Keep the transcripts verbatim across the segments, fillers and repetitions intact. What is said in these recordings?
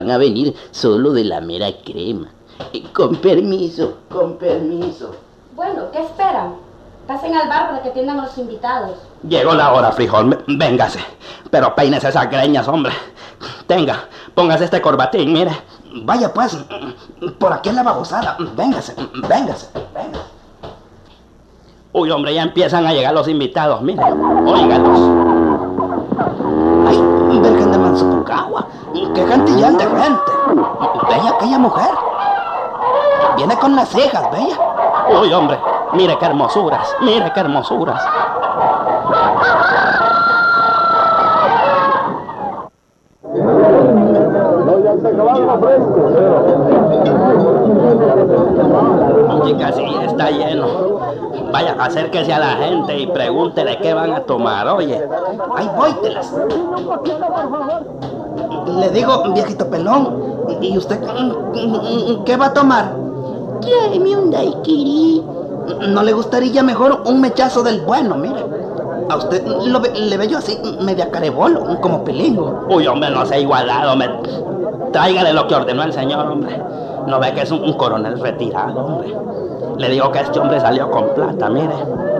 a venir solo de la mera crema. Con permiso, con permiso. Bueno, ¿qué esperan? Pasen al bar para que atiendan a los invitados. Llegó la hora, frijol. Véngase. Pero peínese esas greñas, hombre. Tenga, póngase este corbatín, mire. Vaya pues, por aquí es la babosada. Véngase, véngase, véngase. Uy, hombre, ya empiezan a llegar los invitados, mire. Óigalos. Ay, Virgen de Manzupucagua. Qué cantidad de gente. Bella aquella mujer. Viene con las cejas, bella. Uy, hombre, mire qué hermosuras, mire qué hermosuras. Chicas, sí, está lleno. Vaya, acérquese a la gente y pregúntele qué van a tomar, oye. Ay, voytelas. Le digo, viejito pelón, ¿y usted qué va a tomar? Tráeme un daiquiri. ¿No le gustaría mejor un mechazo del bueno, mire? A usted lo ve, le veo así, media carebolo, como pilingo. Uy, hombre, no sea igualado, me... Tráigale lo que ordenó el señor, hombre. No ve que es un, un coronel retirado, hombre. Le digo que este hombre salió con plata, mire.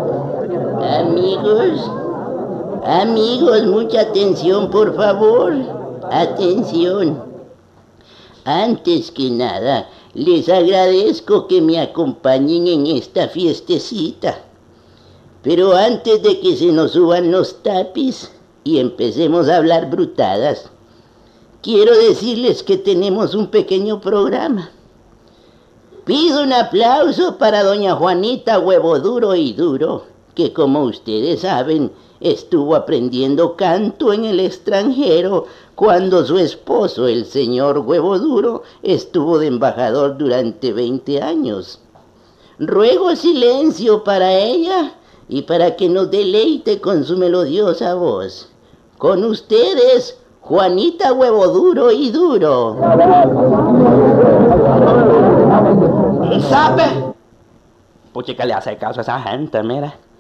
Amigos, amigos, mucha atención, por favor. Atención. Antes que nada, les agradezco que me acompañen en esta fiestecita. Pero antes de que se nos suban los tapis y empecemos a hablar brutadas, quiero decirles que tenemos un pequeño programa. Pido un aplauso para doña Juanita Huevo Duro y Duro, que como ustedes saben, estuvo aprendiendo canto en el extranjero cuando su esposo, el señor Huevo Duro, estuvo de embajador durante veinte años. Ruego silencio para ella y para que nos deleite con su melodiosa voz. Con ustedes, Juanita Huevo Duro y Duro. ¿Sabe? Puchica, le hace caso a esa gente, mira.